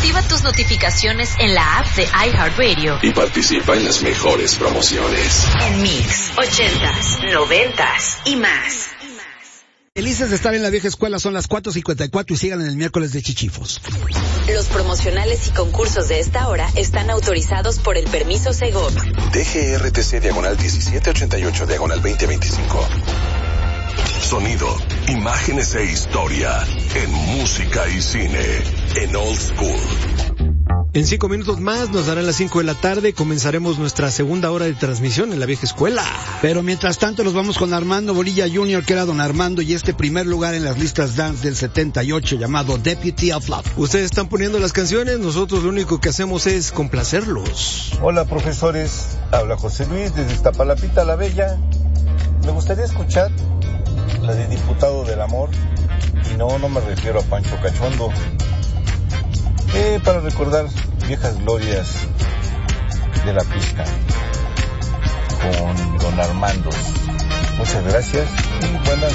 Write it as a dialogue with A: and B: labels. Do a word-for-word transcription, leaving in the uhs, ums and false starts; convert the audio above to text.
A: Activa tus notificaciones en la app de iHeartRadio
B: y participa en las mejores promociones.
A: En Mix, ochentas, noventas y más.
C: Felices de estar en la vieja escuela, son las cuatro cincuenta y cuatro y sigan en el miércoles de Chichifos.
A: Los promocionales y concursos de esta hora están autorizados por el permiso Segov.
B: D G R T C diagonal diecisiete ochenta y ocho diagonal veinte veinticinco. Sonido, imágenes e historia en música y cine en Old School.
D: En cinco minutos más nos darán las cinco de la tarde. Comenzaremos nuestra segunda hora de transmisión en la vieja escuela.
C: Pero mientras tanto nos vamos con Armando Bonilla junior, que era don Armando, y este primer lugar en las listas dance del setenta y ocho llamado Deputy of Love.
D: Ustedes están poniendo las canciones, nosotros lo único que hacemos es complacerlos.
E: Hola profesores, habla José Luis desde Iztapalapita la Bella. Me gustaría escuchar la de Diputado del Amor, y no, no me refiero a Pancho Cachondo. Eh, para recordar viejas glorias de la pista con don Armando. Muchas gracias y buenas